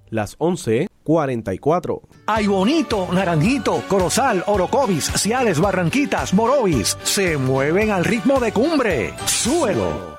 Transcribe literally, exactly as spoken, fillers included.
las once cuarenta y cuatro. Ay Bonito, Naranjito, Corozal, Orocovis, Ciales, Barranquitas, Morovis se mueven al ritmo de Cumbre. ¡Súbelo!